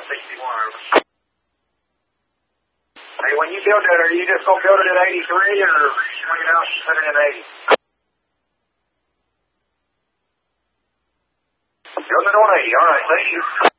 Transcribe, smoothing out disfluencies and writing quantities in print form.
61. Hey, when you build that, are you just going to build it at 83 or swing it out and put it at 80? Building it on 80. All right, thank you.